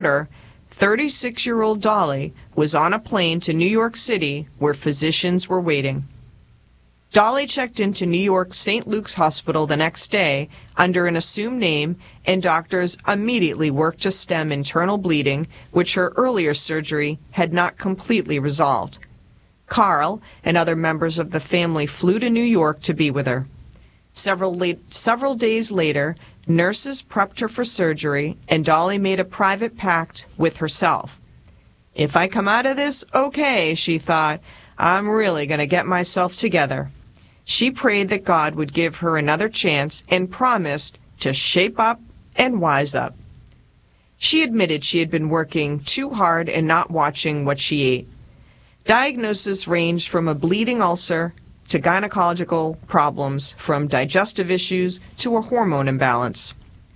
order, 36-year-old Dolly was on a plane to New York City where physicians were waiting. Dolly checked into New York's St. Luke's Hospital the next day under an assumed name, and doctors immediately worked to stem internal bleeding, which her earlier surgery had not completely resolved. Carl and other members of the family flew to New York to be with her. Several days later, nurses prepped her for surgery, and Dolly made a private pact with herself. "If I come out of this okay," she thought, "I'm really going to get myself together." She prayed that God would give her another chance and promised to shape up and wise up. She admitted she had been working too hard and not watching what she ate. Diagnosis ranged from a bleeding ulcer to gynecological problems, from digestive issues to a hormone imbalance.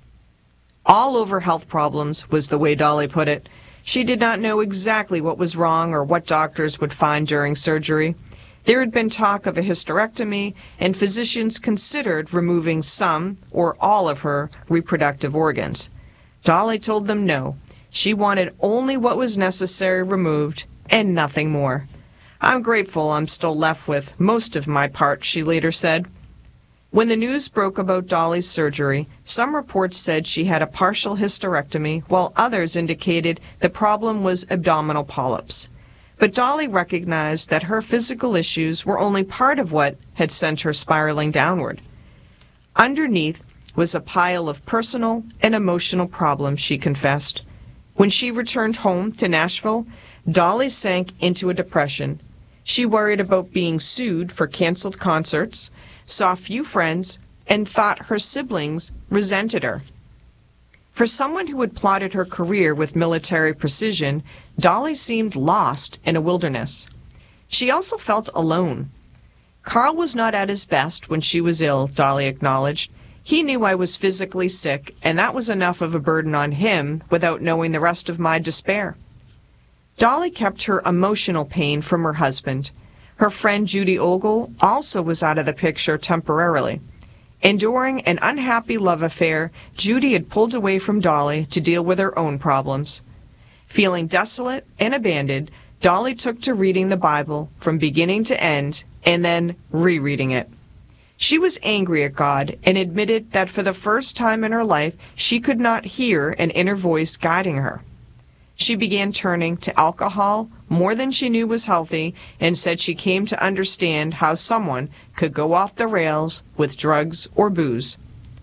All over health problems was the way Dolly put it. She did not know exactly what was wrong or what doctors would find during surgery. There had been talk of a hysterectomy, and physicians considered removing some or all of her reproductive organs. Dolly told them no. She wanted only what was necessary removed and nothing more. "I'm grateful I'm still left with most of my parts," she later said. When the news broke about Dolly's surgery, some reports said she had a partial hysterectomy, while others indicated the problem was abdominal polyps. But Dolly recognized that her physical issues were only part of what had sent her spiraling downward. Underneath was a pile of personal and emotional problems, she confessed. When she returned home to Nashville, Dolly sank into a depression. She worried about being sued for canceled concerts, saw few friends, and thought her siblings resented her. For someone who had plotted her career with military precision, Dolly seemed lost in a wilderness. She also felt alone. "Carl was not at his best when she was ill," Dolly acknowledged. "He knew I was physically sick, and that was enough of a burden on him without knowing the rest of my despair." Dolly kept her emotional pain from her husband. Her friend Judy Ogle also was out of the picture temporarily. Enduring an unhappy love affair, Judy had pulled away from Dolly to deal with her own problems. Feeling desolate and abandoned, Dolly took to reading the Bible from beginning to end and then rereading it. She was angry at God and admitted that for the first time in her life she could not hear an inner voice guiding her. She began turning to alcohol more than she knew was healthy, and said she came to understand how someone could go off the rails with drugs or booze.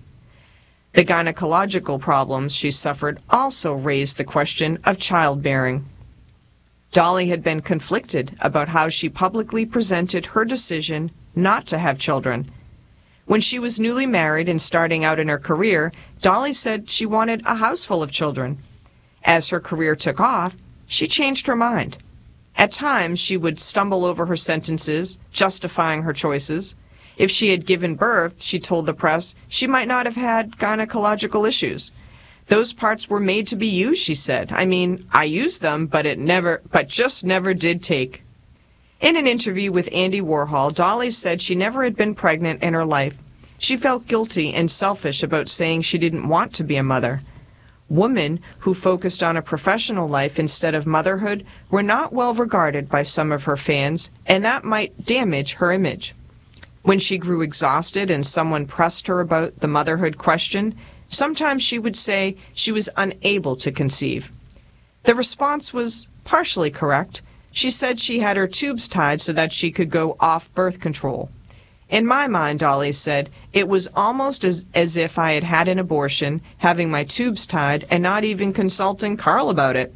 The gynecological problems she suffered also raised the question of childbearing. Dolly had been conflicted about how she publicly presented her decision not to have children. When she was newly married and starting out in her career, Dolly said she wanted a house full of children. As her career took off, she changed her mind. At times, she would stumble over her sentences, justifying her choices. If she had given birth, she told the press, she might not have had gynecological issues. Those parts were made to be used, she said. "I mean, I used them, but just never did take." In an interview with Andy Warhol, Dolly said she never had been pregnant in her life. She felt guilty and selfish about saying she didn't want to be a mother. Women who focused on a professional life instead of motherhood were not well regarded by some of her fans, and that might damage her image. When she grew exhausted and someone pressed her about the motherhood question, sometimes she would say she was unable to conceive. The response was partially correct. She said she had her tubes tied so that she could go off birth control. "In my mind," Dolly said, "it was almost as if I had had an abortion, having my tubes tied and not even consulting Carl about it."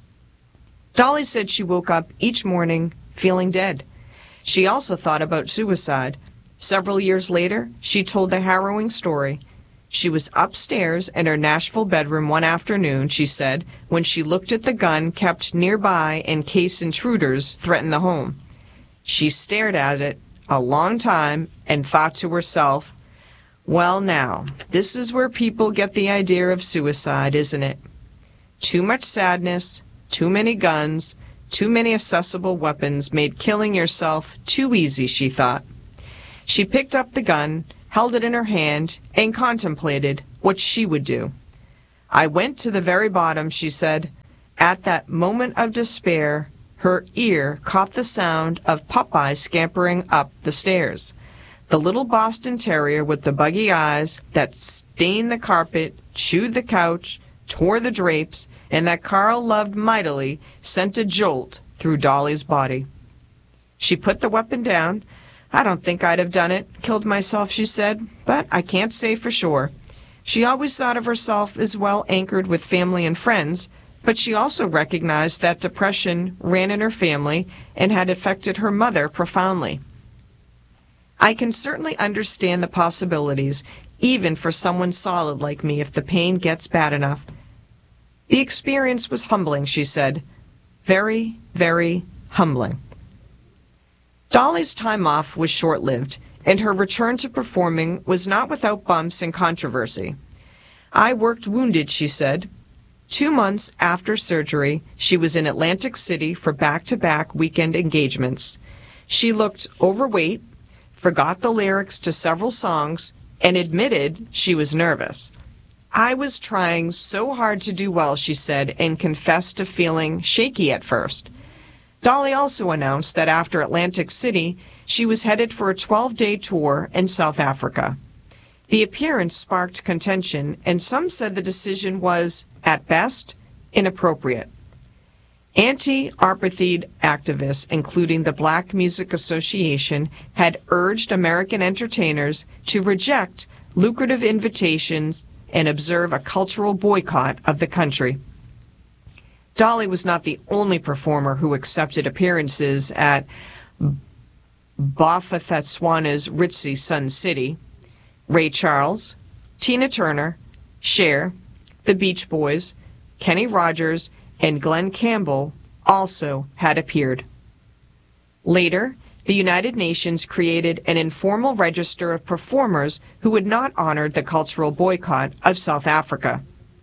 Dolly said she woke up each morning feeling dead. She also thought about suicide. Several years later, she told the harrowing story. She was upstairs in her Nashville bedroom one afternoon, she said, when she looked at the gun kept nearby in case intruders threatened the home. She stared at it a long time and thought to herself, "Well now, this is where people get the idea of suicide, isn't it? Too much sadness, too many guns, too many accessible weapons made killing yourself too easy," she thought. She picked up the gun, held it in her hand, and contemplated what she would do. "I went to the very bottom," she said. At that moment of despair, her ear caught the sound of Popeye scampering up the stairs. The little Boston Terrier with the buggy eyes that stained the carpet, chewed the couch, tore the drapes, and that Carl loved mightily sent a jolt through Dolly's body. She put the weapon down. "I don't think I'd have done it, killed myself," she said, "but I can't say for sure." She always thought of herself as well anchored with family and friends, but she also recognized that depression ran in her family and had affected her mother profoundly. "I can certainly understand the possibilities, even for someone solid like me, if the pain gets bad enough." The experience was humbling, she said. Very, very humbling. Dolly's time off was short-lived, and her return to performing was not without bumps and controversy. "I worked wounded," she said. 2 months after surgery, she was in Atlantic City for back-to-back weekend engagements. She looked overweight, forgot the lyrics to several songs, and admitted she was nervous. "I was trying so hard to do well," she said, and confessed to feeling shaky at first. Dolly also announced that after Atlantic City, she was headed for a 12-day tour in South Africa. The appearance sparked contention, and some said the decision was, at best, inappropriate. Anti-apartheid activists, including the Black Music Association, had urged American entertainers to reject lucrative invitations and observe a cultural boycott of the country. Dolly was not the only performer who accepted appearances at Bafofetswana's ritzy Sun City. Ray Charles, Tina Turner, Cher, the Beach Boys, Kenny Rogers, and Glenn Campbell also had appeared. Later, the United Nations created an informal register of performers who had not honored the cultural boycott of South Africa.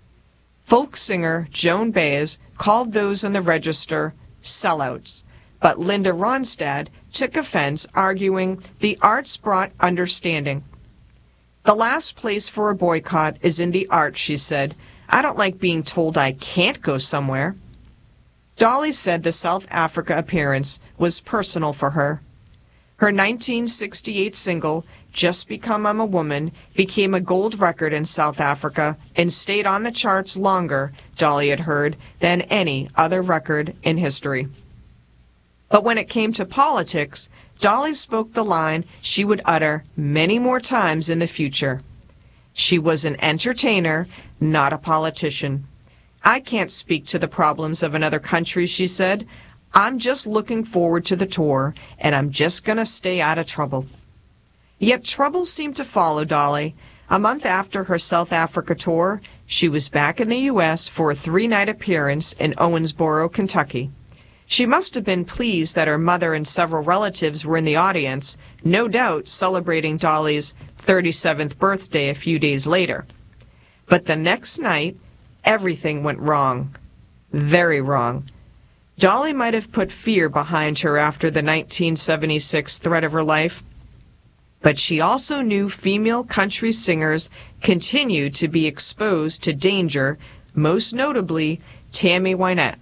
Folk singer Joan Baez called those on the register sellouts, but Linda Ronstadt took offense, arguing the arts brought understanding. "The last place for a boycott is in the arts," she said. "I don't like being told I can't go somewhere." Dolly said the South Africa appearance was personal for her. Her 1968 single, Just Become I'm a Woman, became a gold record in South Africa and stayed on the charts longer, Dolly had heard, than any other record in history. But when it came to politics, Dolly spoke the line she would utter many more times in the future. She was an entertainer, not a politician. "I can't speak to the problems of another country," she said. "I'm just looking forward to the tour, and I'm just going to stay out of trouble." Yet trouble seemed to follow Dolly. A month after her South Africa tour, she was back in the U.S. for a 3-night appearance in Owensboro, Kentucky. She must have been pleased that her mother and several relatives were in the audience, no doubt celebrating Dolly's 37th birthday a few days later. But the next night, everything went wrong. Very wrong. Dolly might have put fear behind her after the 1976 threat of her life, but she also knew female country singers continued to be exposed to danger, most notably Tammy Wynette.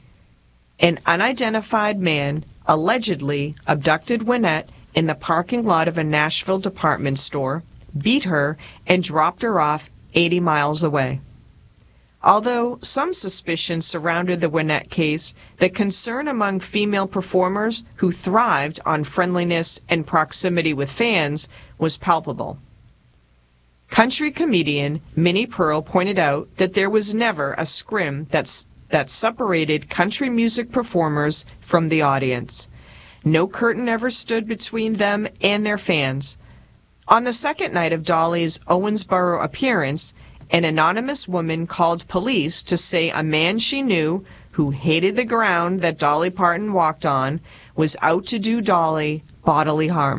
An unidentified man allegedly abducted Wynette in the parking lot of a Nashville department store, beat her, and dropped her off 80 miles away. Although some suspicion surrounded the Wynette case, the concern among female performers who thrived on friendliness and proximity with fans was palpable. Country comedian Minnie Pearl pointed out that there was never a scrim that separated country music performers from the audience. No curtain ever stood between them and their fans. On the second night of Dolly's Owensboro appearance, an anonymous woman called police to say a man she knew, who hated the ground that Dolly Parton walked on, was out to do Dolly bodily harm.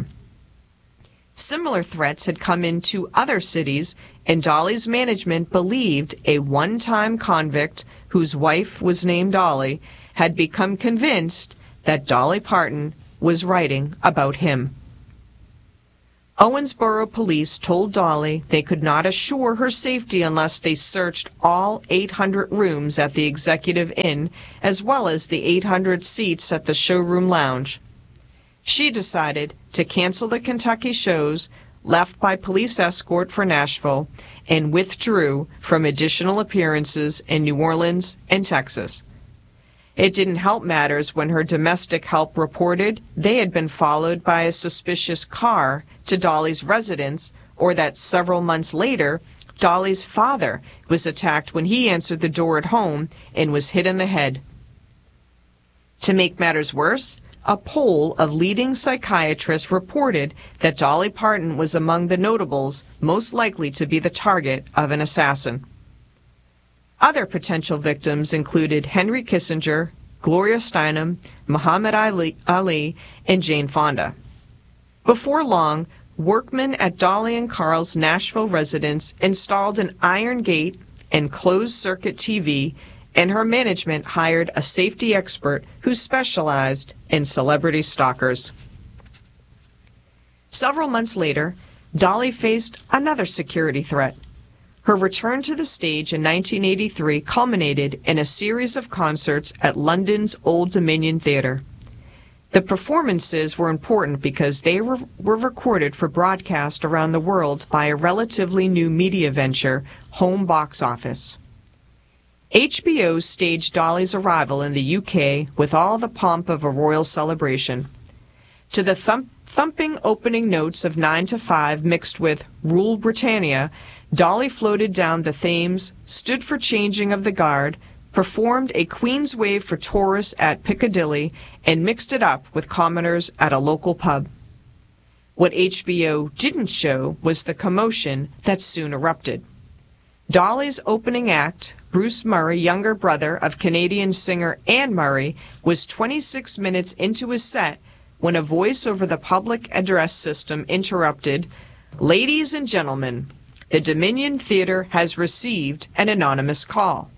Similar threats had come into other cities, and Dolly's management believed a one-time convict, whose wife was named Dolly, had become convinced that Dolly Parton was writing about him. Owensboro police told Dolly they could not assure her safety unless they searched all 800 rooms at the Executive Inn, as well as the 800 seats at the showroom lounge. She decided to cancel the Kentucky shows, left by police escort for Nashville, and withdrew from additional appearances in New Orleans and Texas. It didn't help matters when her domestic help reported they had been followed by a suspicious car to Dolly's residence, or that several months later, Dolly's father was attacked when he answered the door at home and was hit in the head. To make matters worse, a poll of leading psychiatrists reported that Dolly Parton was among the notables most likely to be the target of an assassin. Other potential victims included Henry Kissinger, Gloria Steinem, Muhammad Ali, and Jane Fonda. Before long, workmen at Dolly and Carl's Nashville residence installed an iron gate and closed-circuit TV, and her management hired a safety expert who specialized in celebrity stalkers. Several months later, Dolly faced another security threat. Her return to the stage in 1983 culminated in a series of concerts at London's Old Dominion Theatre. The performances were important because they were recorded for broadcast around the world by a relatively new media venture, Home Box Office. HBO staged Dolly's arrival in the UK with all the pomp of a royal celebration. To the thumping opening notes of 9 to 5 mixed with Rule Britannia, Dolly floated down the Thames, stood for changing of the guard, performed a Queen's Wave for tourists at Piccadilly, and mixed it up with commoners at a local pub. What HBO didn't show was the commotion that soon erupted. Dolly's opening act, Bruce Murray, younger brother of Canadian singer Anne Murray, was 26 minutes into his set when a voice over the public address system interrupted, "Ladies and gentlemen, the Dominion Theatre has received an anonymous call."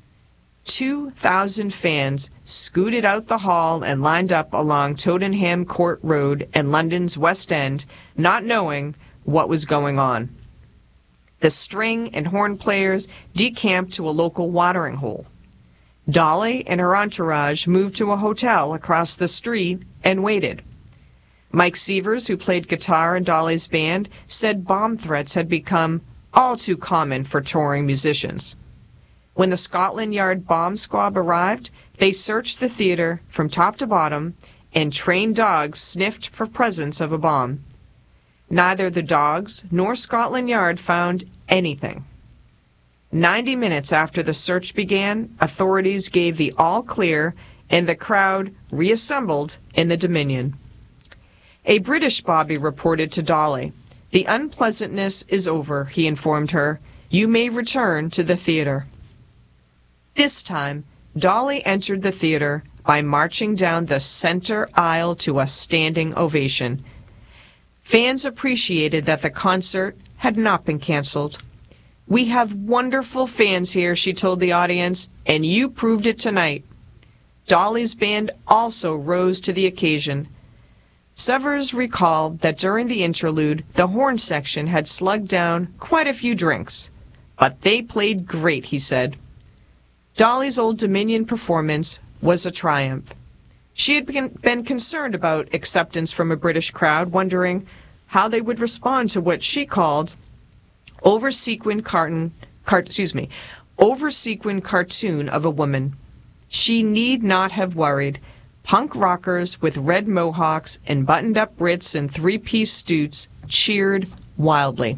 2,000 fans scooted out the hall and lined up along Tottenham Court Road in London's West End, not knowing what was going on. The string and horn players decamped to a local watering hole. Dolly and her entourage moved to a hotel across the street and waited. Mike Severs, who played guitar in Dolly's band, said bomb threats had become all too common for touring musicians. When the Scotland Yard bomb squad arrived, they searched the theater from top to bottom, and trained dogs sniffed for presence of a bomb. Neither the dogs nor Scotland Yard found anything. 90 minutes after the search began, authorities gave the all clear, and the crowd reassembled in the Dominion. A British bobby reported to Dolly, "The unpleasantness is over," he informed her. "You may return to the theater." This time, Dolly entered the theater by marching down the center aisle to a standing ovation. Fans appreciated that the concert had not been canceled. "We have wonderful fans here," she told the audience, "and you proved it tonight." Dolly's band also rose to the occasion. Severs recalled that during the interlude, the horn section had slugged down quite a few drinks. "But they played great," he said. Dolly's Old Dominion performance was a triumph. She had been concerned about acceptance from a British crowd, wondering how they would respond to what she called over-sequined cartoon of a woman. She need not have worried. Punk rockers with red mohawks and buttoned-up Brits in three-piece suits cheered wildly.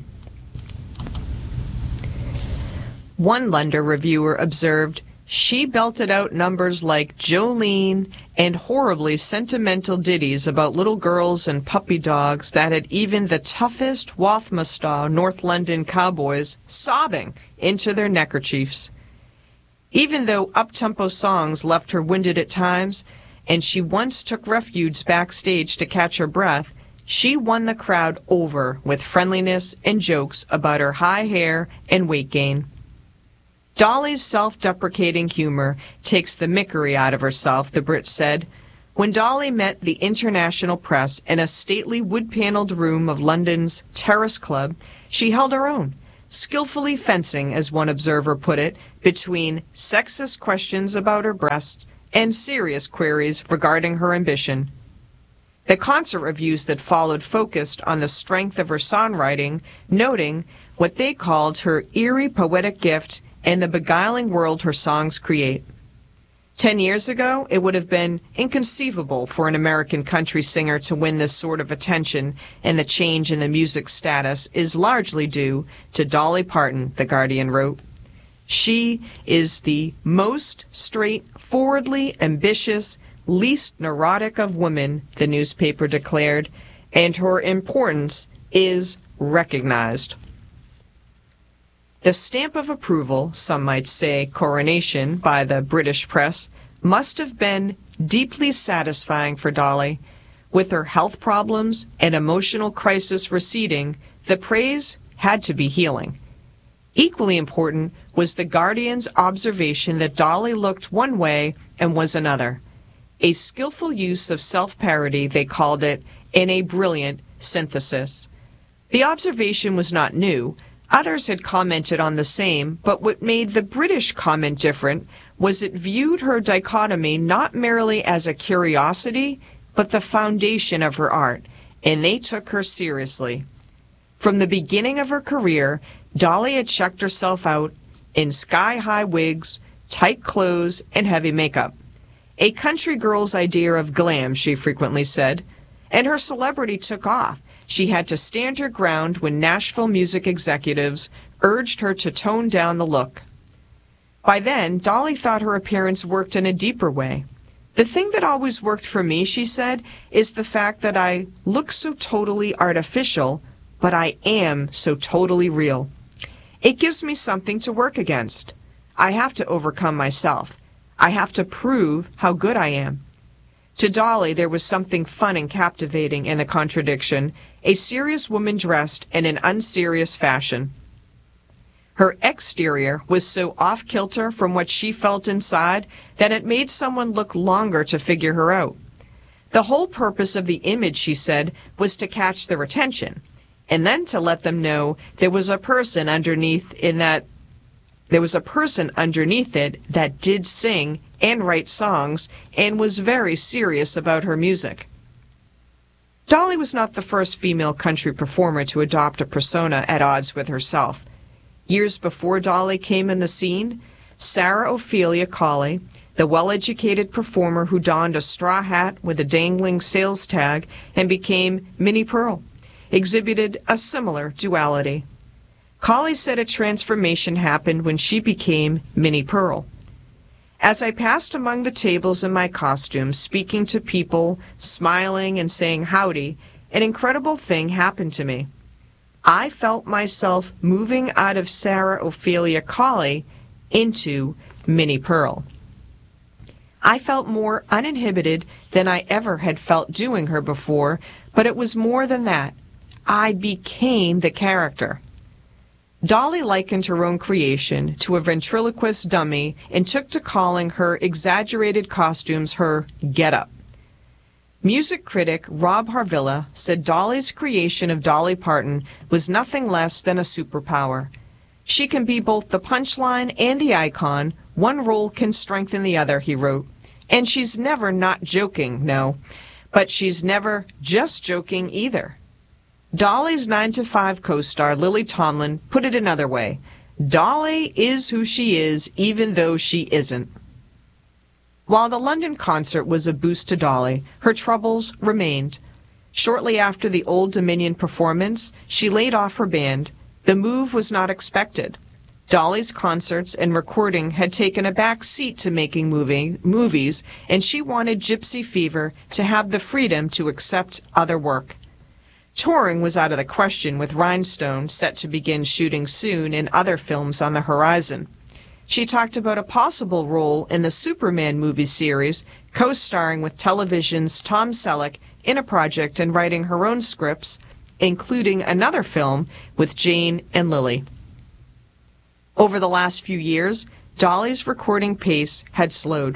One London reviewer observed, "She belted out numbers like Jolene and horribly sentimental ditties about little girls and puppy dogs that had even the toughest Walthamstow North London cowboys sobbing into their neckerchiefs." Even though up-tempo songs left her winded at times, and she once took refuge backstage to catch her breath, she won the crowd over with friendliness and jokes about her high hair and weight gain. Dolly's self-deprecating humor takes the mickery out of herself, the Brit said. When Dolly met the international press in a stately wood-paneled room of London's Terrace Club, she held her own, skillfully fencing, as one observer put it, between sexist questions about her breasts and serious queries regarding her ambition. The concert reviews that followed focused on the strength of her songwriting, noting what they called her eerie poetic gift and the beguiling world her songs create. 10 years ago, it would have been inconceivable for an American country singer to win this sort of attention, and the change in the music status is largely due to Dolly Parton, The Guardian wrote. She is the most straightforwardly ambitious, least neurotic of women, the newspaper declared, and her importance is recognized. The stamp of approval, some might say coronation, by the British press must have been deeply satisfying for Dolly. With her health problems and emotional crisis receding, the praise had to be healing. Equally important was the Guardian's observation that Dolly looked one way and was another. A skillful use of self-parody, they called it, and a brilliant synthesis. The observation was not new. Others had commented on the same, but what made the British comment different was it viewed her dichotomy not merely as a curiosity, but the foundation of her art, and they took her seriously. From the beginning of her career, Dolly had checked herself out in sky-high wigs, tight clothes, and heavy makeup. A country girl's idea of glam, she frequently said, and her celebrity took off. She had to stand her ground when Nashville music executives urged her to tone down the look. By then, Dolly thought her appearance worked in a deeper way. The thing that always worked for me, she said, is the fact that I look so totally artificial, but I am so totally real. It gives me something to work against. I have to overcome myself. I have to prove how good I am. To Dolly, there was something fun and captivating in the contradiction, a serious woman dressed in an unserious fashion. Her exterior was so off-kilter from what she felt inside that it made someone look longer to figure her out. The whole purpose of the image, she said, was to catch their attention, and then to let them know there was a person underneath it that did sing and write songs and was very serious about her music. Dolly was not the first female country performer to adopt a persona at odds with herself. Years before Dolly came in the scene, Sarah Ophelia Colley, the well-educated performer who donned a straw hat with a dangling sales tag and became Minnie Pearl, exhibited a similar duality. Colley said a transformation happened when she became Minnie Pearl. As I passed among the tables in my costume, speaking to people, smiling and saying howdy, an incredible thing happened to me. I felt myself moving out of Sarah Ophelia Colley into Minnie Pearl. I felt more uninhibited than I ever had felt doing her before, but it was more than that. I became the character. Dolly likened her own creation to a ventriloquist dummy and took to calling her exaggerated costumes her get-up. Music critic Rob Harvilla said Dolly's creation of Dolly Parton was nothing less than a superpower. She can be both the punchline and the icon. One role can strengthen the other, he wrote. And she's never not joking, no. But she's never just joking either. Dolly's 9 to 5 co-star Lily Tomlin put it another way. Dolly is who she is, even though she isn't. While the London concert was a boost to Dolly, her troubles remained. Shortly after the Old Dominion performance, she laid off her band. The move was not expected. Dolly's concerts and recording had taken a back seat to making movies, and she wanted Gypsy Fever to have the freedom to accept other work. Touring was out of the question, with Rhinestone set to begin shooting soon and other films on the horizon. She talked about a possible role in the Superman movie series, co-starring with television's Tom Selleck in a project and writing her own scripts, including another film with Jane and Lily. Over the last few years, Dolly's recording pace had slowed.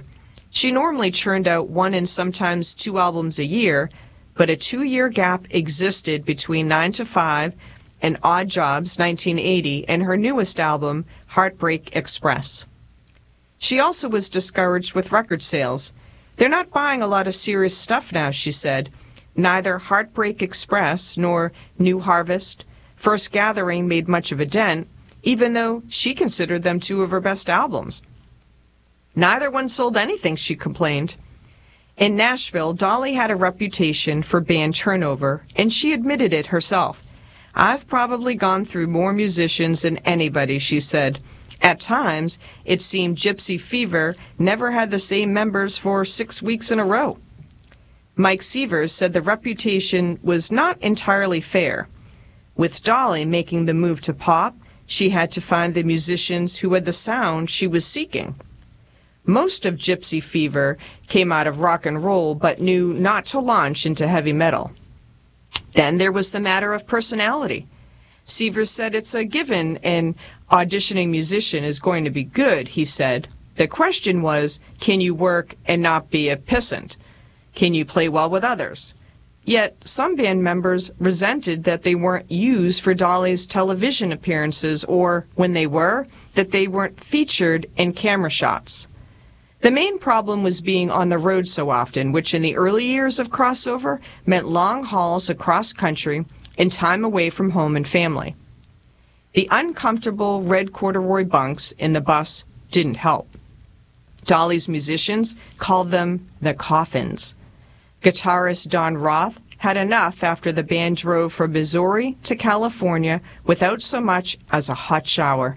She normally churned out 1 and sometimes 2 albums a year, but a 2-year gap existed between 9 to 5 and Odd Jobs 1980 and her newest album, Heartbreak Express. She also was discouraged with record sales. "They're not buying a lot of serious stuff now," she said. Neither Heartbreak Express nor New Harvest, First Gathering made much of a dent, even though she considered them 2 of her best albums. Neither one sold anything, she complained. In Nashville, Dolly had a reputation for band turnover, and she admitted it herself. "I've probably gone through more musicians than anybody," she said. At times, it seemed Gypsy Fever never had the same members for 6 weeks in a row. Mike Severs said the reputation was not entirely fair. With Dolly making the move to pop, she had to find the musicians who had the sound she was seeking. Most of Gypsy Fever came out of rock and roll, but knew not to launch into heavy metal. Then there was the matter of personality. Severs said it's a given an auditioning musician is going to be good, he said. The question was, can you work and not be a pissant? Can you play well with others? Yet some band members resented that they weren't used for Dolly's television appearances, or, when they were, that they weren't featured in camera shots. The main problem was being on the road so often, which in the early years of Crossover meant long hauls across country and time away from home and family. The uncomfortable red corduroy bunks in the bus didn't help. Dolly's musicians called them the coffins. Guitarist Don Roth had enough after the band drove from Missouri to California without so much as a hot shower.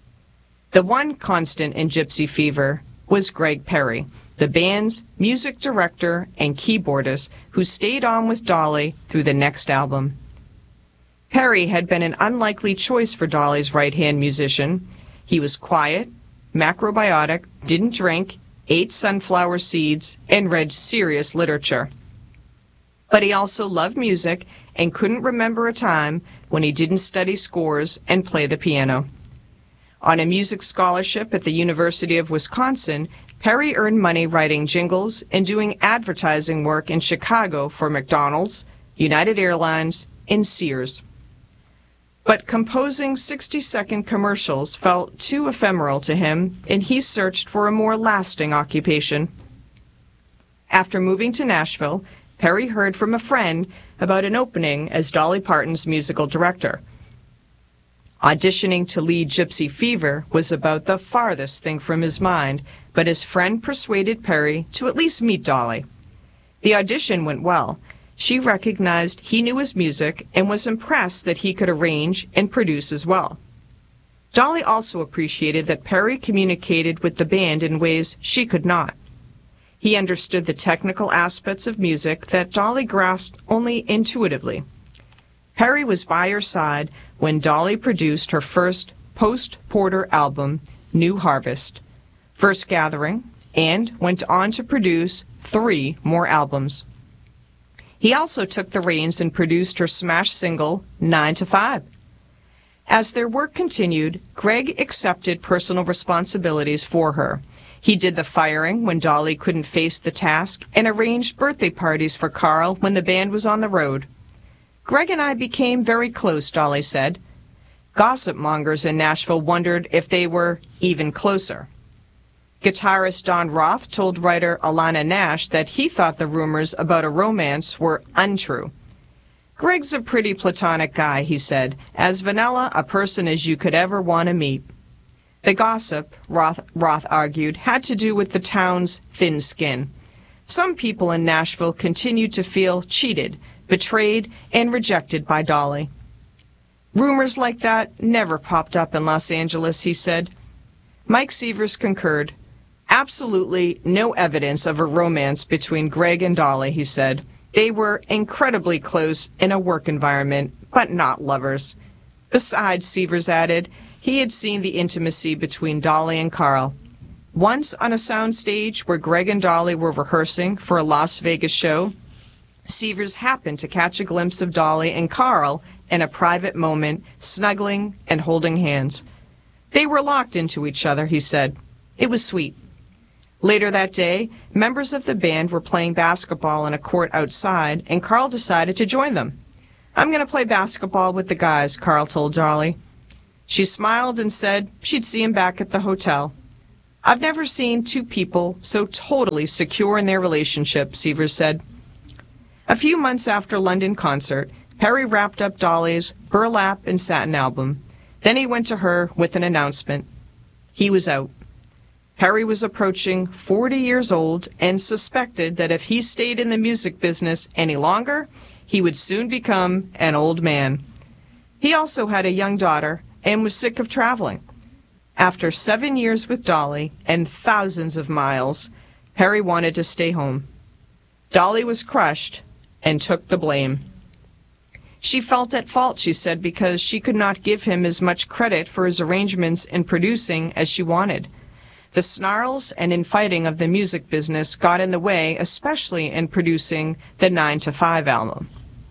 The one constant in Gypsy Fever was Greg Perry, the band's music director and keyboardist, who stayed on with Dolly through the next album. Perry had been an unlikely choice for Dolly's right-hand musician. He was quiet, macrobiotic, didn't drink, ate sunflower seeds, and read serious literature. But he also loved music and couldn't remember a time when he didn't study scores and play the piano. On a music scholarship at the University of Wisconsin, Perry earned money writing jingles and doing advertising work in Chicago for McDonald's, United Airlines, and Sears. But composing 60-second commercials felt too ephemeral to him, and he searched for a more lasting occupation. After moving to Nashville, Perry heard from a friend about an opening as Dolly Parton's musical director. Auditioning to lead Gypsy Fever was about the farthest thing from his mind, but his friend persuaded Perry to at least meet Dolly. The audition went well. She recognized he knew his music and was impressed that he could arrange and produce as well. Dolly also appreciated that Perry communicated with the band in ways she could not. He understood the technical aspects of music that Dolly grasped only intuitively. Perry was by her side when Dolly produced her first post-Porter album, New Harvest, First Gathering, and went on to produce 3 more albums. He also took the reins and produced her smash single, 9 to 5. As their work continued, Greg accepted personal responsibilities for her. He did the firing when Dolly couldn't face the task and arranged birthday parties for Carl when the band was on the road. Greg and I became very close, Dolly said. Gossip mongers in Nashville wondered if they were even closer. Guitarist Don Roth told writer Alana Nash that he thought the rumors about a romance were untrue. Greg's a pretty platonic guy, he said, as vanilla a person as you could ever want to meet. The gossip, Roth argued, had to do with the town's thin skin. Some people in Nashville continued to feel cheated, betrayed, and rejected by Dolly. Rumors like that never popped up in Los Angeles, he said. Mike Severs concurred. Absolutely no evidence of a romance between Greg and Dolly, he said. They were incredibly close in a work environment, but not lovers. Besides, Severs added, he had seen the intimacy between Dolly and Carl. Once on a sound stage where Greg and Dolly were rehearsing for a Las Vegas show, Severs happened to catch a glimpse of Dolly and Carl in a private moment, snuggling and holding hands. They were locked into each other, he said. It was sweet. Later that day, members of the band were playing basketball in a court outside, and Carl decided to join them. "I'm going to play basketball with the guys," Carl told Dolly. She smiled and said she'd see him back at the hotel. "I've never seen two people so totally secure in their relationship," Sievers said. A few months after London concert, Perry wrapped up Dolly's Burlap and Satin album. Then he went to her with an announcement. He was out. Perry was approaching 40 years old and suspected that if he stayed in the music business any longer, he would soon become an old man. He also had a young daughter and was sick of traveling. After 7 years with Dolly and thousands of miles, Perry wanted to stay home. Dolly was crushed and took the blame. She felt at fault, she said, because she could not give him as much credit for his arrangements and producing as she wanted. The snarls and infighting of the music business got in the way, especially in producing the 9 to 5 album.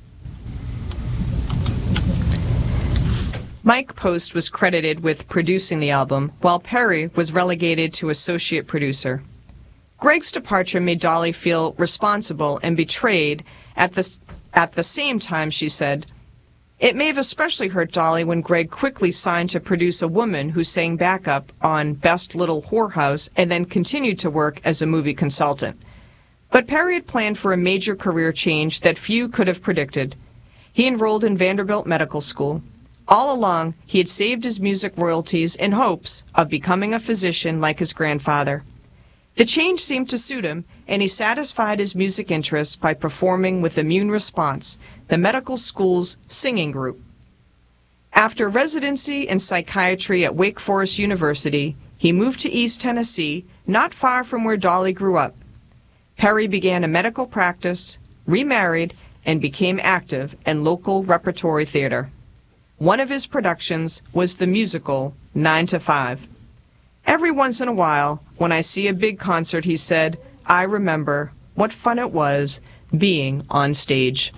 Mike Post was credited with producing the album, while Perry was relegated to associate producer. Greg's departure made Dolly feel responsible and betrayed. At the same time, she said, "It may have especially hurt Dolly when Greg quickly signed to produce a woman who sang backup on Best Little Whorehouse and then continued to work as a movie consultant." But Perry had planned for a major career change that few could have predicted. He enrolled in Vanderbilt Medical School. All along, he had saved his music royalties in hopes of becoming a physician like his grandfather. The change seemed to suit him, and he satisfied his music interests by performing with Immune Response, the medical school's singing group. After residency in psychiatry at Wake Forest University, he moved to East Tennessee, not far from where Dolly grew up. Perry began a medical practice, remarried, and became active in local repertory theater. One of his productions was the musical 9 to 5. "Every once in a while, when I see a big concert," he said, "I remember what fun it was being on stage."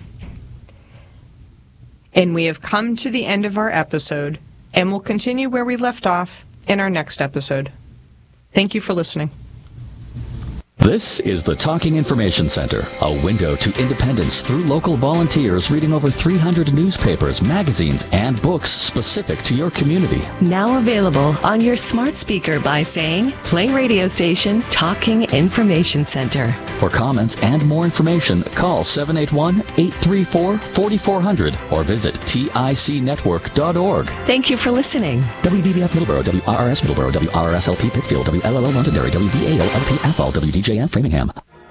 And we have come to the end of our episode, and we'll continue where we left off in our next episode. Thank you for listening. This is the Talking Information Center, a window to independence through local volunteers reading over 300 newspapers, magazines, and books specific to your community. Now available on your smart speaker by saying, "Play radio station Talking Information Center." For comments and more information, call 781-834-4400 or visit ticnetwork.org. Thank you for listening. WVBF Middleborough, WRRS Middleborough, WRSLP Pittsfield, WLLO Londonderry, WVAO LP Athol, WDJN Framingham.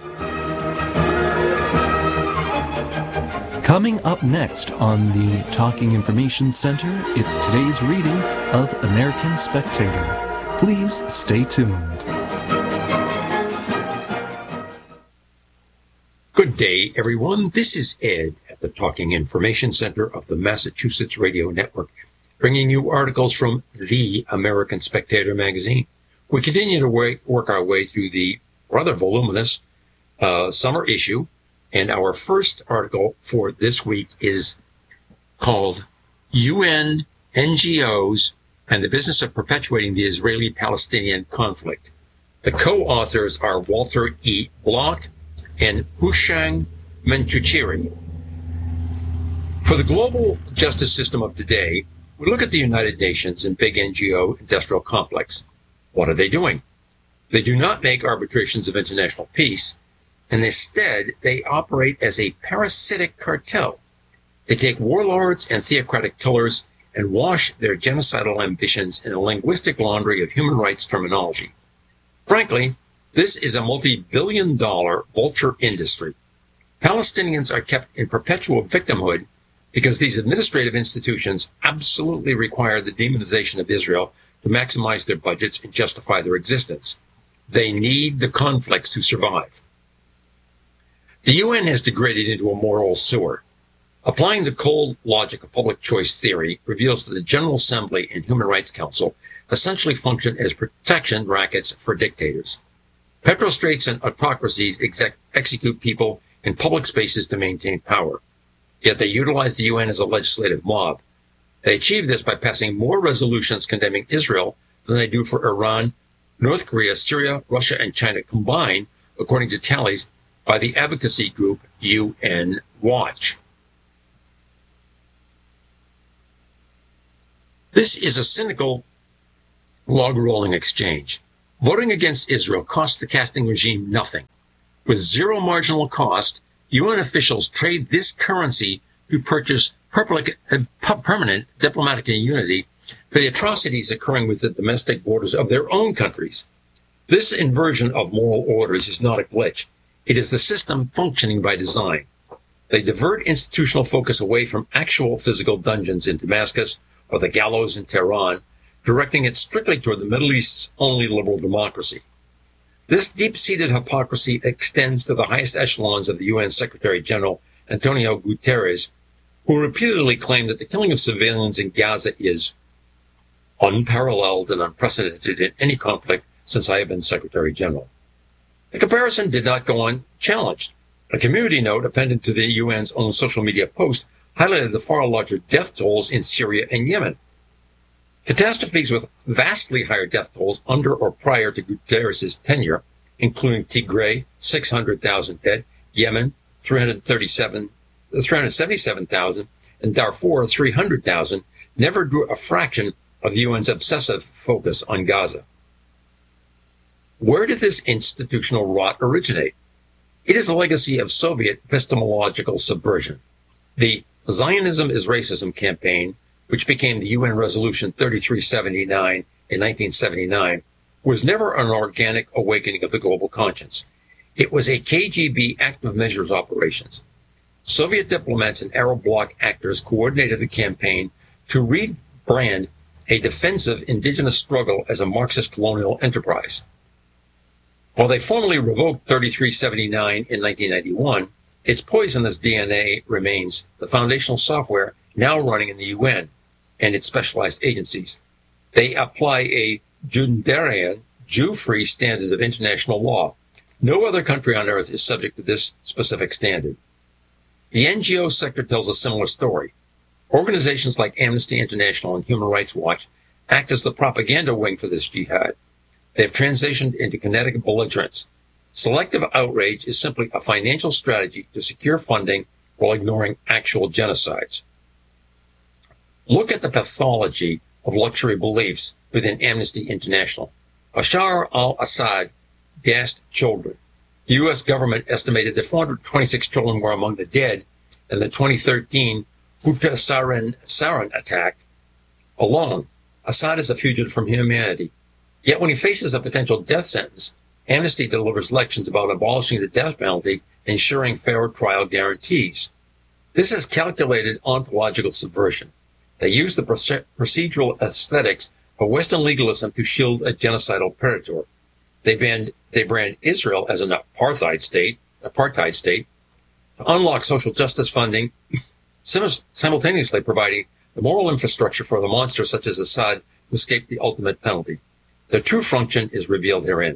Coming up next on the Talking Information Center, it's today's reading of American Spectator. Please stay tuned. Good day, everyone. This is Ed at the Talking Information Center of the Massachusetts Radio Network, bringing you articles from the American Spectator magazine. We continue to work our way through the rather voluminous summer issue, and our first article for this week is called UN, NGOs, and the Business of Perpetuating the Israeli-Palestinian Conflict. The co-authors are Walter E. Block and Hushang Menchuchiri. For the global justice system of today, we look at the United Nations and big NGO industrial complex. What are they doing? They do not make arbitrations of international peace, and instead they operate as a parasitic cartel. They take warlords and theocratic killers and wash their genocidal ambitions in a linguistic laundry of human rights terminology. Frankly, this is a multi-billion-dollar vulture industry. Palestinians are kept in perpetual victimhood because these administrative institutions absolutely require the demonization of Israel to maximize their budgets and justify their existence. They need the conflicts to survive. The UN has degraded into a moral sewer. Applying the cold logic of public choice theory reveals that the General Assembly and Human Rights Council essentially function as protection rackets for dictators. Petrostrates and autocracies execute people in public spaces to maintain power. Yet they utilize the UN as a legislative mob. They achieve this by passing more resolutions condemning Israel than they do for Iran, North Korea, Syria, Russia, and China combined, according to tallies by the advocacy group UN Watch. This is a cynical log-rolling exchange. Voting against Israel costs the casting regime nothing. With zero marginal cost, UN officials trade this currency to purchase permanent diplomatic immunity for the atrocities occurring within the domestic borders of their own countries. This inversion of moral orders is not a glitch. It is the system functioning by design. They divert institutional focus away from actual physical dungeons in Damascus or the gallows in Tehran, directing it strictly toward the Middle East's only liberal democracy. This deep-seated hypocrisy extends to the highest echelons of the UN Secretary General Antonio Guterres, who repeatedly claimed that the killing of civilians in Gaza is unparalleled and unprecedented in any conflict since I have been Secretary General. The comparison did not go unchallenged. A community note appended to the UN's own social media post highlighted the far larger death tolls in Syria and Yemen. Catastrophes with vastly higher death tolls under or prior to Guterres' tenure, including Tigray, 600,000 dead, Yemen, 377,000, and Darfur, 300,000, never drew a fraction of the UN's obsessive focus on Gaza. Where did this institutional rot originate? It is a legacy of Soviet epistemological subversion. The Zionism is Racism campaign, which became the UN Resolution 3379 in 1979, was never an organic awakening of the global conscience. It was a KGB active measures operations. Soviet diplomats and Arab bloc actors coordinated the campaign to rebrand a defensive indigenous struggle as a Marxist colonial enterprise. While they formally revoked 3379 in 1991, its poisonous DNA remains the foundational software now running in the UN and its specialized agencies. They apply a Judenarian, Jew-free standard of international law. No other country on earth is subject to this specific standard. The NGO sector tells a similar story. Organizations like Amnesty International and Human Rights Watch act as the propaganda wing for this jihad. They have transitioned into kinetic belligerence. Selective outrage is simply a financial strategy to secure funding while ignoring actual genocides. Look at the pathology of luxury beliefs within Amnesty International. Bashar al-Assad gassed children. The U.S. government estimated that 426 children were among the dead in the 2013 Ghouta Sarin attack alone. Assad is a fugitive from humanity. Yet when he faces a potential death sentence, Amnesty delivers lections about abolishing the death penalty and ensuring fair trial guarantees. This is calculated ontological subversion. They use the procedural aesthetics of Western legalism to shield a genocidal predator. They brand Israel as an apartheid state, to unlock social justice funding, simultaneously providing the moral infrastructure for the monster such as Assad to escape the ultimate penalty. Their true function is revealed herein.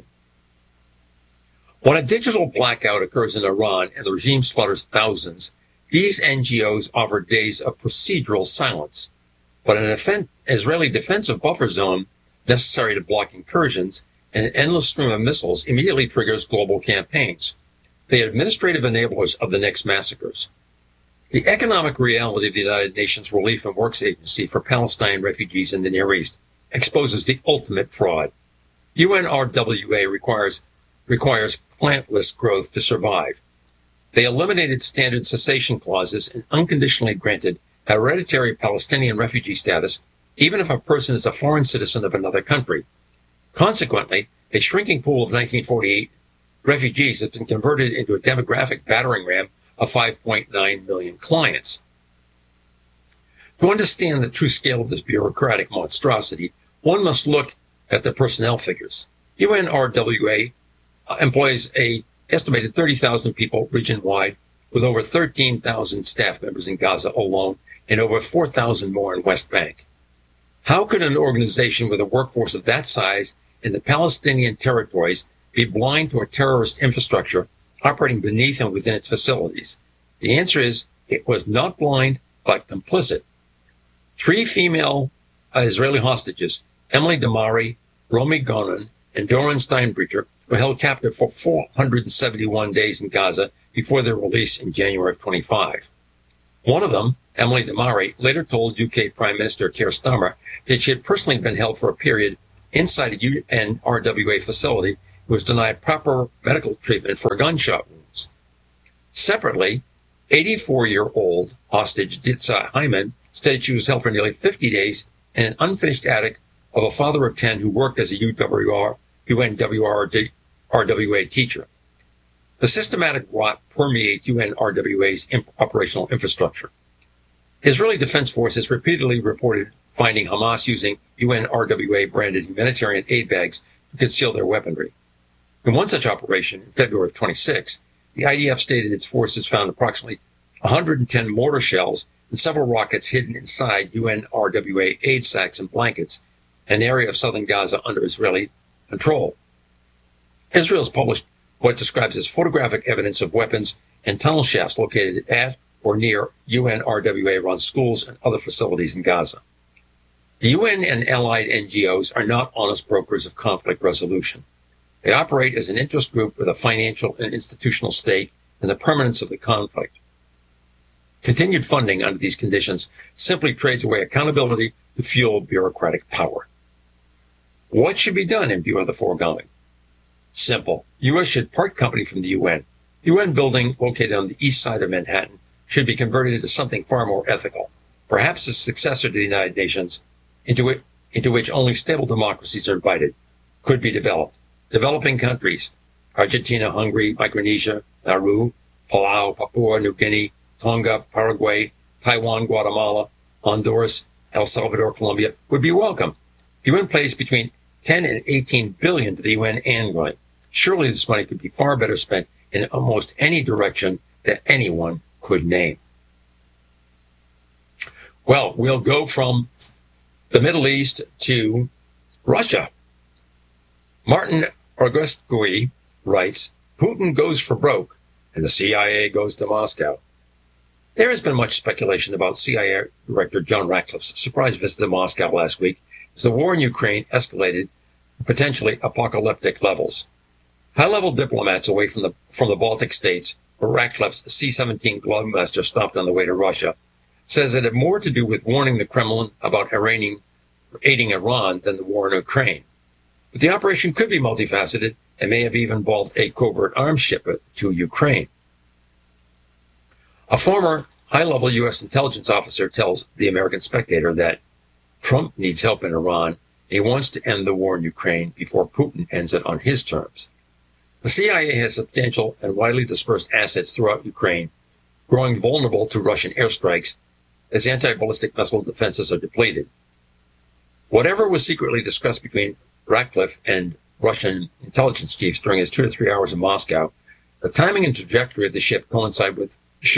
When a digital blackout occurs in Iran and the regime slaughters thousands, these NGOs offer days of procedural silence. But an Israeli defensive buffer zone necessary to block incursions and an endless stream of missiles immediately triggers global campaigns. They are administrative enablers of the next massacres. The economic reality of the United Nations Relief and Works Agency for Palestine refugees in the Near East exposes the ultimate fraud. UNRWA requires plantless growth to survive. They eliminated standard cessation clauses and unconditionally granted hereditary Palestinian refugee status, even if a person is a foreign citizen of another country. Consequently, a shrinking pool of 1948 refugees has been converted into a demographic battering ram of 5.9 million clients. To understand the true scale of this bureaucratic monstrosity, one must look at the personnel figures. UNRWA employs an estimated 30,000 people region-wide, with over 13,000 staff members in Gaza alone and over 4,000 more in West Bank. How could an organization with a workforce of that size in the Palestinian territories be blind to a terrorist infrastructure operating beneath and within its facilities? The answer is it was not blind, but complicit. 3 female Israeli hostages, Emily Damari, Romi Gonen, and Doron Steinbrecher were held captive for 471 days in Gaza before their release in January of 25. One of them, Emily Damari, later told UK Prime Minister Keir Starmer that she had personally been held for a period inside a UNRWA facility and was denied proper medical treatment for gunshot wounds. Separately, 84-year-old hostage Ditsa Hyman stated she was held for nearly 50 days in an unfinished attic of a father of 10 who worked as a UNRWA teacher. The systematic rot permeates UNRWA's operational infrastructure. Israeli Defense Forces repeatedly reported finding Hamas using UNRWA-branded humanitarian aid bags to conceal their weaponry. In one such operation, in February of 26, the IDF stated its forces found approximately 110 mortar shells and several rockets hidden inside UNRWA aid sacks and blankets, an area of southern Gaza under Israeli control. Israel has published what it describes as photographic evidence of weapons and tunnel shafts located at or near UNRWA-run schools and other facilities in Gaza. The UN and allied NGOs are not honest brokers of conflict resolution. They operate as an interest group with a financial and institutional stake in the permanence of the conflict. Continued funding under these conditions simply trades away accountability to fuel bureaucratic power. What should be done in view of the foregoing? Simple. U.S. should part company from the UN. The UN building located on the east side of Manhattan should be converted into something far more ethical, perhaps a successor to the United Nations, into which only stable democracies are invited, could be developed. Developing countries, Argentina, Hungary, Micronesia, Nauru, Palau, Papua New Guinea, Tonga, Paraguay, Taiwan, Guatemala, Honduras, El Salvador, Colombia, would be welcome. The UN pays between 10 and 18 billion to the UN annually. Surely this money could be far better spent in almost any direction that anyone could name. Well, we'll go from the Middle East to Russia. Martin Orgosky writes, Putin goes for broke, and the CIA goes to Moscow. There has been much speculation about CIA Director John Ratcliffe's surprise visit to Moscow last week as the war in Ukraine escalated to potentially apocalyptic levels. High-level diplomats away from the Baltic states, where Ratcliffe's C-17 Globemaster stopped on the way to Russia, says it had more to do with warning the Kremlin about aiding Iran than the war in Ukraine. But the operation could be multifaceted and may have even involved a covert arms shipment to Ukraine. A former high-level U.S. intelligence officer tells the American Spectator that Trump needs help in Iran and he wants to end the war in Ukraine before Putin ends it on his terms. The CIA has substantial and widely dispersed assets throughout Ukraine, growing vulnerable to Russian airstrikes as anti-ballistic missile defenses are depleted. Whatever was secretly discussed between Ratcliffe and Russian intelligence chiefs during his 2 to 3 hours in Moscow, the timing and trajectory of the trip coincide with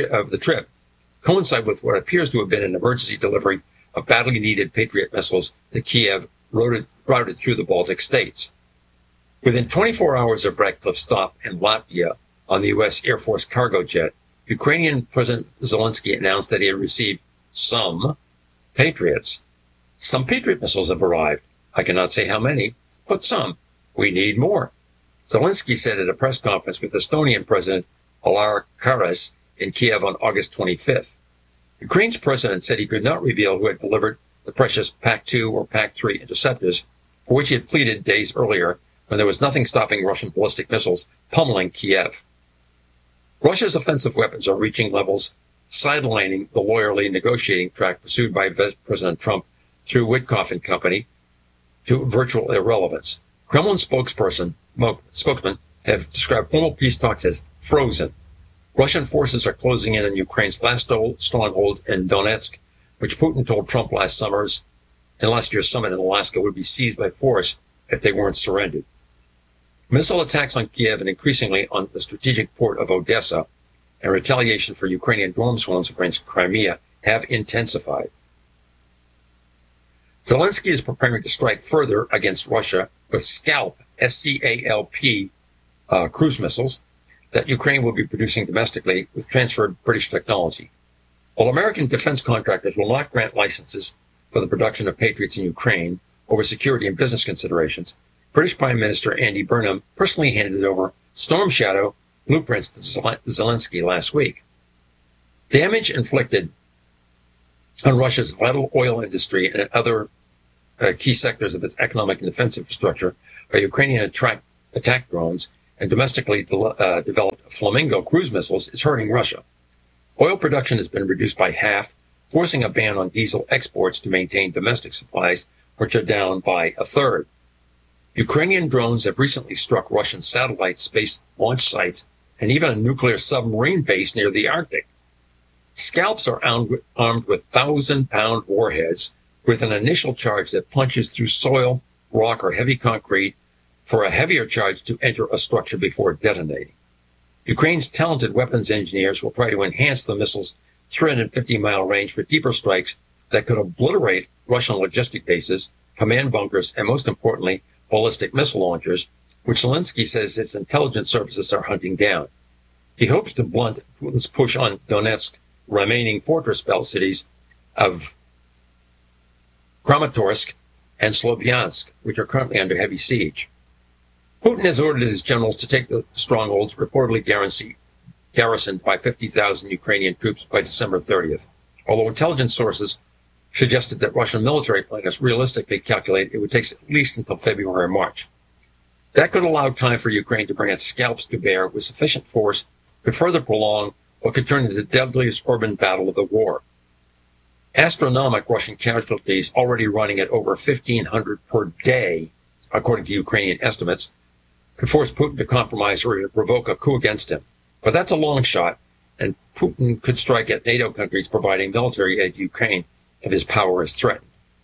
what appears to have been an emergency delivery of badly needed Patriot missiles to Kiev routed through the Baltic states. Within 24 hours of Ratcliffe's stop in Latvia on the U.S. Air Force cargo jet, Ukrainian President Zelensky announced that he had received some Patriots. Some Patriot missiles have arrived. I cannot say how many, but some. We need more. Zelensky said at a press conference with Estonian President Alar Karas in Kiev on August 25th. Ukraine's president said he could not reveal who had delivered the precious PAC-2 or PAC-3 interceptors, for which he had pleaded days earlier when there was nothing stopping Russian ballistic missiles pummeling Kiev. Russia's offensive weapons are reaching levels sidelining the lawyerly negotiating track pursued by President Trump through Witkoff and Company to virtual irrelevance. Kremlin spokesmen have described formal peace talks as frozen. Russian forces are closing in on Ukraine's last stronghold in Donetsk, which Putin told Trump last year's summit in Alaska would be seized by force if they weren't surrendered. Missile attacks on Kiev and increasingly on the strategic port of Odessa and retaliation for Ukrainian drone swarms against Crimea have intensified. Zelensky is preparing to strike further against Russia with Scalp, S-C-A-L-P, cruise missiles that Ukraine will be producing domestically with transferred British technology. While American defense contractors will not grant licenses for the production of Patriots in Ukraine over security and business considerations, British Prime Minister Andy Burnham personally handed over Storm Shadow blueprints to Zelensky last week. Damage inflicted on Russia's vital oil industry and other key sectors of its economic and defense infrastructure by Ukrainian attack drones and domestically developed Flamingo cruise missiles is hurting Russia. Oil production has been reduced by half, forcing a ban on diesel exports to maintain domestic supplies, which are down by a third. Ukrainian drones have recently struck Russian satellite space launch sites and even a nuclear submarine base near the Arctic. Scalps are armed with 1,000-pound warheads with an initial charge that punches through soil, rock, or heavy concrete for a heavier charge to enter a structure before detonating. Ukraine's talented weapons engineers will try to enhance the missile's 350-mile range for deeper strikes that could obliterate Russian logistic bases, command bunkers, and most importantly, ballistic missile launchers, which Zelensky says its intelligence services are hunting down. He hopes to blunt Putin's push on Donetsk's remaining fortress belt cities of Kramatorsk and Slovyansk, which are currently under heavy siege. Putin has ordered his generals to take the strongholds reportedly garrisoned by 50,000 Ukrainian troops by December 30th, although intelligence sources suggested that Russian military planners realistically calculate it would take at least until February or March. That could allow time for Ukraine to bring its scalps to bear with sufficient force to further prolong what could turn into the deadliest urban battle of the war. Astronomical Russian casualties already running at over 1,500 per day, according to Ukrainian estimates, could force Putin to compromise or even provoke a coup against him. But that's a long shot, and Putin could strike at NATO countries providing military aid to Ukraine if his power is threatened.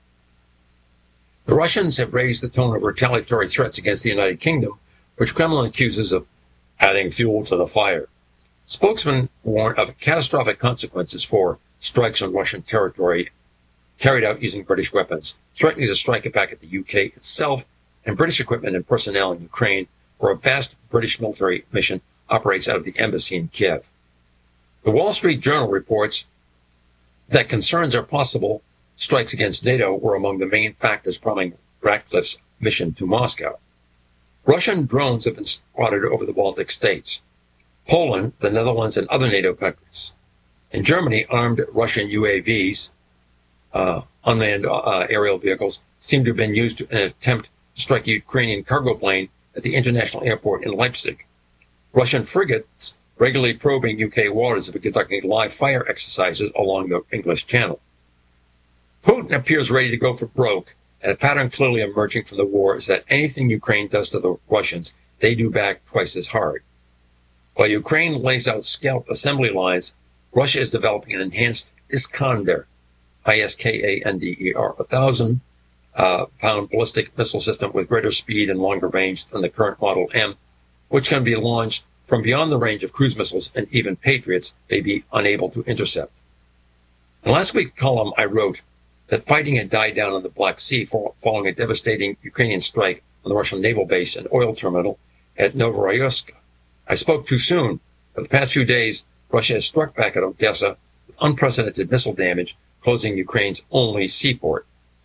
The Russians have raised the tone of retaliatory threats against the United Kingdom, which Kremlin accuses of adding fuel to the fire. Spokesmen warn of catastrophic consequences for strikes on Russian territory carried out using British weapons, threatening to strike it back at the UK itself and British equipment and personnel in Ukraine, where a vast British military mission operates out of the embassy in Kiev. The Wall Street Journal reports that concerns are possible strikes against NATO were among the main factors prompting Ratcliffe's mission to Moscow. Russian drones have been spotted over the Baltic states, Poland, the Netherlands, and other NATO countries. In Germany, armed Russian UAVs, unmanned aerial vehicles, seem to have been used in an attempt to strike a Ukrainian cargo plane at the international airport in Leipzig. Russian frigates regularly probing UK waters have been conducting live fire exercises along the English Channel. Putin appears ready to go for broke, and a pattern clearly emerging from the war is that anything Ukraine does to the Russians, they do back twice as hard. While Ukraine lays out scalp assembly lines, Russia is developing an enhanced Iskander, I-S-K-A-N-D-E-R, 1,000-pound ballistic missile system with greater speed and longer range than the current Model M, which can be launched from beyond the range of cruise missiles and even Patriots may be unable to intercept. In last week's column, I wrote that fighting had died down in the Black Sea following a devastating Ukrainian strike on the Russian naval base and oil terminal at Novorossiysk. I spoke too soon. For the past few days, Russia has struck back at Odessa with unprecedented missile damage, closing Ukraine's only seaport.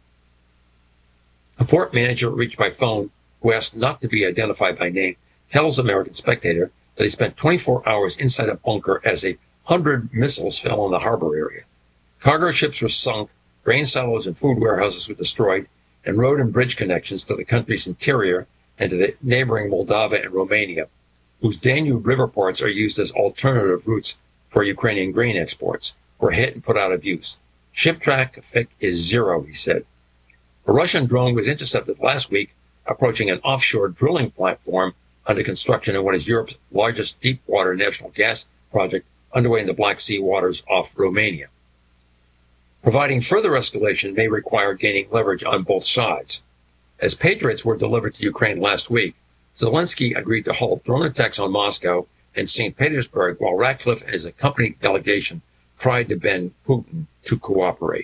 A port manager reached by phone, who asked not to be identified by name, tells American Spectator that he spent 24 hours inside a bunker as 100 missiles fell in the harbor area. Cargo ships were sunk, grain silos and food warehouses were destroyed, and road and bridge connections to the country's interior and to the neighboring Moldova and Romania, whose Danube river ports are used as alternative routes for Ukrainian grain exports, were hit and put out of use. Ship traffic is zero, he said. A Russian drone was intercepted last week approaching an offshore drilling platform under construction in what is Europe's largest deep-water natural gas project underway in the Black Sea waters off Romania. Providing further escalation may require gaining leverage on both sides. As Patriots were delivered to Ukraine last week, Zelensky agreed to halt drone attacks on Moscow and St. Petersburg while Ratcliffe and his accompanying delegation tried to bend Putin to cooperate.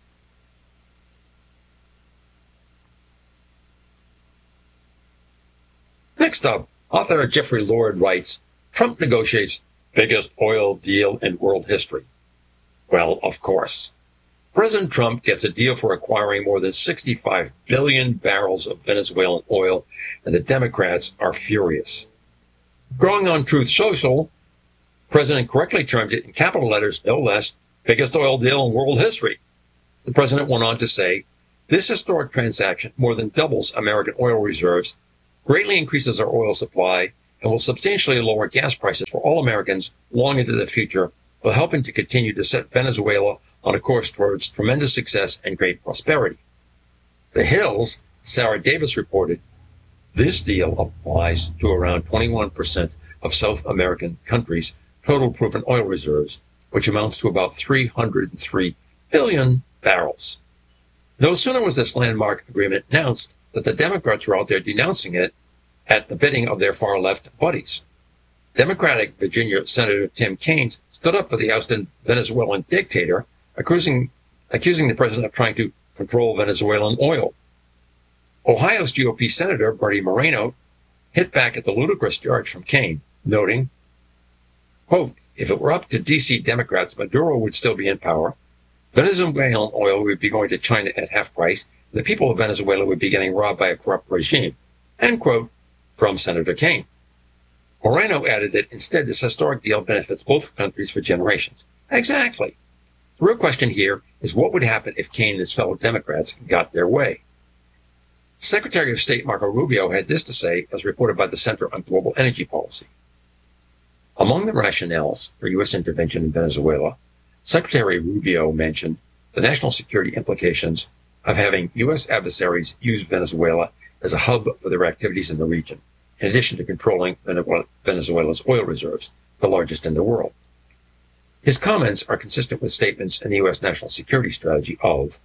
Next up, author Jeffrey Lord writes, Trump negotiates biggest oil deal in world history. Well, of course. President Trump gets a deal for acquiring more than 65 billion barrels of Venezuelan oil, and the Democrats are furious. Growing on Truth Social, President correctly termed it in capital letters, no less, biggest oil deal in world history. The president went on to say, this historic transaction more than doubles American oil reserves, greatly increases our oil supply, and will substantially lower gas prices for all Americans long into the future, while helping to continue to set Venezuela on a course towards tremendous success and great prosperity. The Hill's Sarah Davis reported, this deal applies to around 21% of South American countries' total proven oil reserves, which amounts to about 303 billion barrels. No sooner was this landmark agreement announced that the Democrats were out there denouncing it at the bidding of their far-left buddies. Democratic Virginia Senator Tim Kaine stood up for the ousted Venezuelan dictator, accusing the president of trying to control Venezuelan oil. Ohio's GOP Senator Bernie Moreno hit back at the ludicrous charge from Kaine, noting, quote, if it were up to D.C. Democrats, Maduro would still be in power, Venezuelan oil would be going to China at half price, and the people of Venezuela would be getting robbed by a corrupt regime, end quote, from Senator Kaine. Moreno added that instead this historic deal benefits both countries for generations. Exactly. The real question here is what would happen if Kaine and his fellow Democrats got their way. Secretary of State Marco Rubio had this to say, as reported by the Center on Global Energy Policy. Among the rationales for U.S. intervention in Venezuela, Secretary Rubio mentioned the national security implications of having U.S. adversaries use Venezuela as a hub for their activities in the region, in addition to controlling Venezuela's oil reserves, the largest in the world. His comments are consistent with statements in the U.S. national security strategy of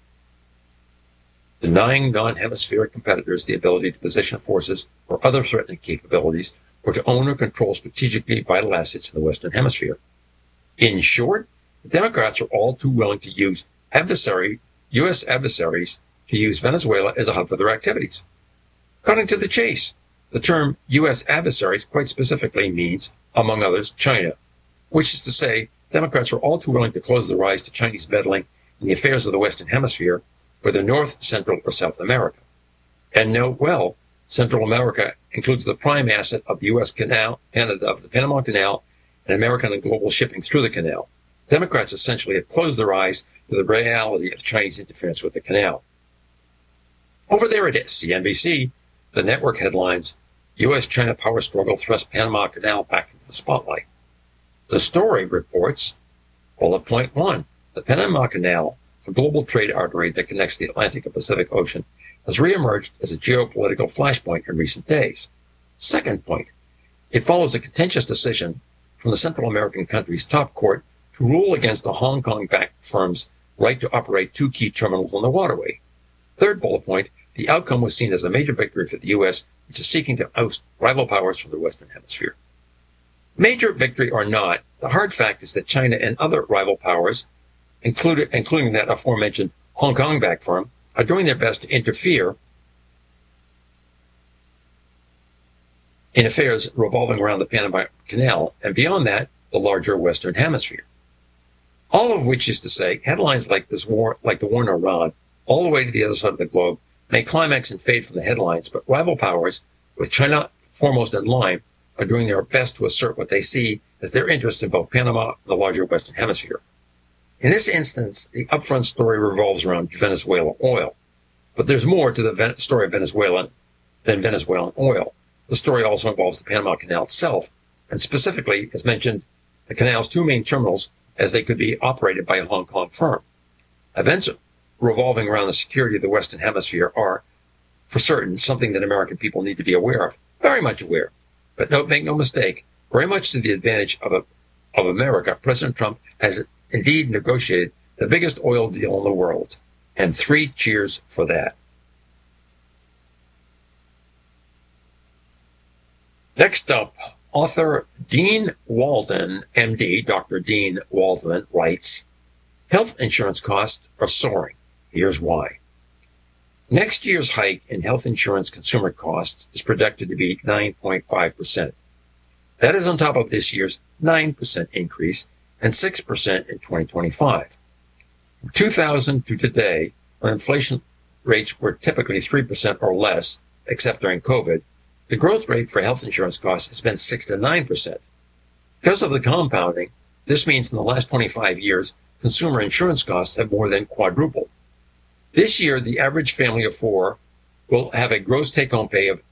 denying non-hemispheric competitors the ability to position forces or other threatening capabilities or to own or control strategically vital assets in the Western Hemisphere. In short, the Democrats are all too willing to use U.S. adversaries to use Venezuela as a hub for their activities. Cutting to the chase, the term U.S. adversaries quite specifically means, among others, China, which is to say, Democrats are all too willing to close their eyes to Chinese meddling in the affairs of the Western Hemisphere, whether North, Central, or South America. And note well, Central America includes the prime asset of the U.S. Canal, of the Panama Canal, and American and global shipping through the canal. Democrats essentially have closed their eyes to the reality of Chinese interference with the canal. Over there it is, CNBC. The network headlines, U.S.-China power struggle thrusts Panama Canal back into the spotlight. The story reports, bullet point 1, the Panama Canal, a global trade artery that connects the Atlantic and Pacific Ocean, has reemerged as a geopolitical flashpoint in recent days. Second point, it follows a contentious decision from the Central American country's top court to rule against the Hong Kong-backed firm's right to operate 2 key terminals on the waterway. Third bullet point, the outcome was seen as a major victory for the U.S., which is seeking to oust rival powers from the Western Hemisphere. Major victory or not, the hard fact is that China and other rival powers, including that aforementioned Hong Kong-backed firm, are doing their best to interfere in affairs revolving around the Panama Canal, and beyond that, the larger Western Hemisphere. All of which is to say, headlines like this war, like the war in Iran, all the way to the other side of the globe, may climax and fade from the headlines, but rival powers, with China foremost in line, are doing their best to assert what they see as their interests in both Panama and the larger Western Hemisphere. In this instance, the upfront story revolves around Venezuelan oil. But there's more to the story of Venezuela than Venezuelan oil. The story also involves the Panama Canal itself, and specifically, as mentioned, the canal's 2 main terminals as they could be operated by a Hong Kong firm. Events revolving around the security of the Western Hemisphere are, for certain, something that American people need to be aware of. Very much aware. But make no mistake, very much to the advantage of America, President Trump has indeed negotiated the biggest oil deal in the world. And 3 cheers for that. Next up, author Dean Walden, MD, Dr. Dean Walden, writes, health insurance costs are soaring. Here's why. Next year's hike in health insurance consumer costs is projected to be 9.5%. That is on top of this year's 9% increase and 6% in 2025. From 2000 to today, when inflation rates were typically 3% or less, except during COVID, the growth rate for health insurance costs has been 6 to 9%. Because of the compounding, this means in the last 25 years, consumer insurance costs have more than quadrupled. This year, the average family of four will have a gross take-home pay of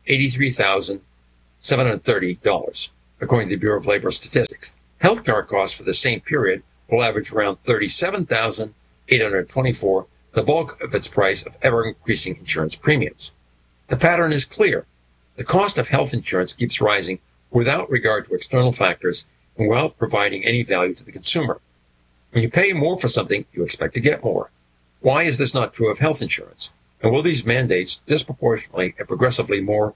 $83,730, according to the Bureau of Labor Statistics. Healthcare costs for the same period will average around $37,824, the bulk of its price of ever-increasing insurance premiums. The pattern is clear. The cost of health insurance keeps rising without regard to external factors and without providing any value to the consumer. When you pay more for something, you expect to get more. Why is this not true of health insurance? And will these mandates disproportionately and progressively more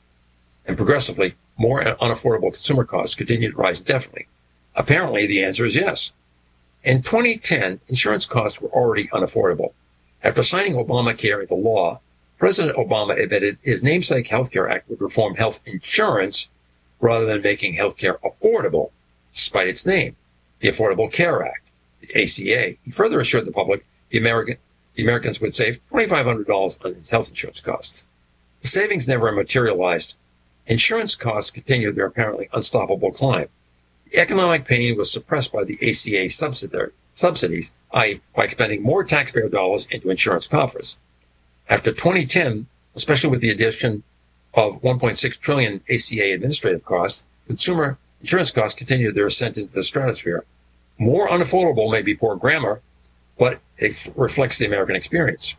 unaffordable consumer costs continue to rise indefinitely? Apparently, the answer is yes. In 2010, insurance costs were already unaffordable. After signing Obamacare into law, President Obama admitted his namesake Healthcare Act would reform health insurance rather than making healthcare affordable, despite its name, the Affordable Care Act, the ACA. He further assured the public the Americans would save $2,500 on its health insurance costs. The savings never materialized. Insurance costs continued their apparently unstoppable climb. The economic pain was suppressed by the ACA subsidies, i.e., by expending more taxpayer dollars into insurance coffers. After 2010, especially with the addition of $1.6 trillion ACA administrative costs, consumer insurance costs continued their ascent into the stratosphere. More unaffordable may be poor grammar, but it reflects the American experience.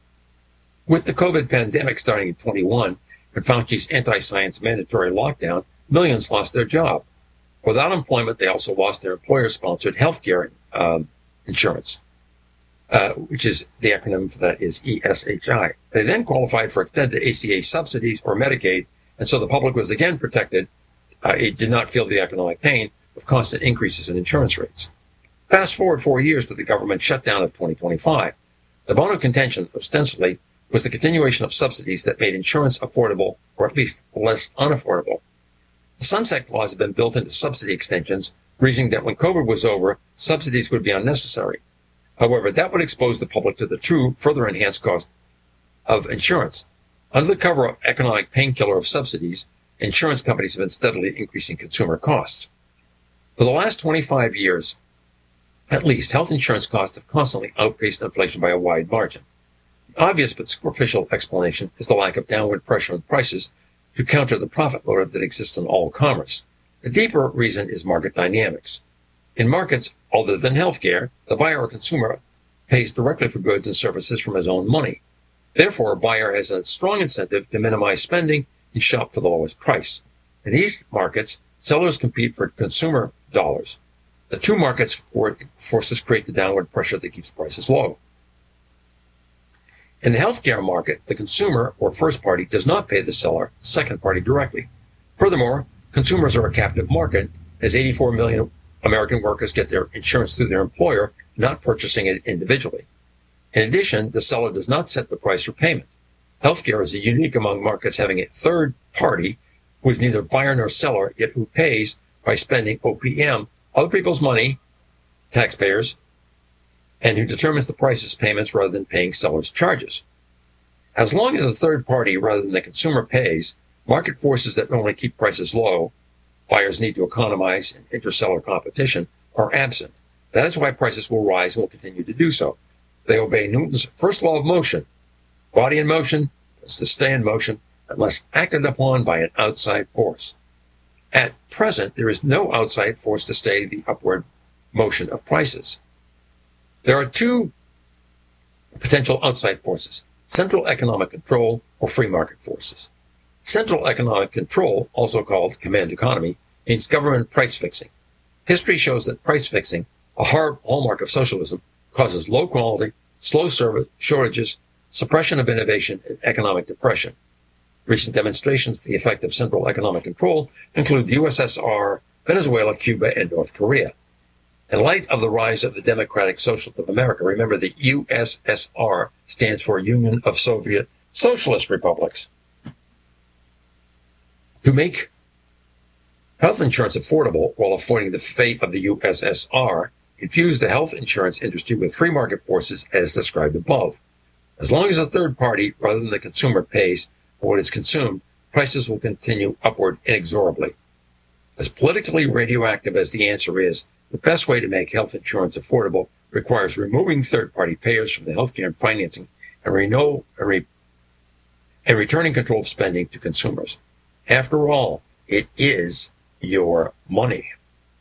With the COVID pandemic starting in 21 and Fauci's anti-science mandatory lockdown, millions lost their job. Without employment, they also lost their employer-sponsored health care insurance, which is the acronym for that is ESHI. They then qualified for extended ACA subsidies or Medicaid, and so the public was again protected. It did not feel the economic pain of constant increases in insurance rates. Fast forward 4 years to the government shutdown of 2025. The bone of contention, ostensibly, was the continuation of subsidies that made insurance affordable, or at least less unaffordable. The sunset clause had been built into subsidy extensions, reasoning that when COVID was over, subsidies would be unnecessary. However, that would expose the public to the true, further enhanced cost of insurance. Under the cover of economic painkiller of subsidies, insurance companies have been steadily increasing consumer costs. For the last 25 years, at least, health insurance costs have constantly outpaced inflation by a wide margin. The obvious but superficial explanation is the lack of downward pressure on prices to counter the profit motive that exists in all commerce. The deeper reason is market dynamics. In markets other than healthcare, the buyer or consumer pays directly for goods and services from his own money. Therefore, a buyer has a strong incentive to minimize spending and shop for the lowest price. In these markets, sellers compete for consumer dollars. The two markets forces create the downward pressure that keeps prices low. In the healthcare market, the consumer or first party does not pay the seller, second party, directly. Furthermore, consumers are a captive market, as 84 million American workers get their insurance through their employer, not purchasing it individually. In addition, the seller does not set the price for payment. Healthcare is unique among markets having a third party who is neither buyer nor seller, yet who pays by spending OPM, other people's money, taxpayers, and who determines the prices payments rather than paying sellers' charges. As long as a third party rather than the consumer pays, market forces that normally keep prices low, buyers need to economize, and interseller competition, are absent. That is why prices will rise and will continue to do so. They obey Newton's first law of motion. Body in motion is to stay in motion unless acted upon by an outside force. At present, there is no outside force to stay the upward motion of prices. There are two potential outside forces: central economic control or free market forces. Central economic control, also called command economy, means government price fixing. History shows that price fixing, a hallmark of socialism, causes low quality, slow service, shortages, suppression of innovation, and economic depression. Recent demonstrations of the effect of central economic control include the USSR, Venezuela, Cuba, and North Korea. In light of the rise of the Democratic Socialists of America, remember the USSR stands for Union of Soviet Socialist Republics. To make health insurance affordable while avoiding the fate of the USSR, infuse the health insurance industry with free market forces as described above. As long as a third party, rather than the consumer, pays for what is consumed, prices will continue upward inexorably. As politically radioactive as the answer is, the best way to make health insurance affordable requires removing third-party payers from the healthcare financing and returning control of spending to consumers. After all, it is your money.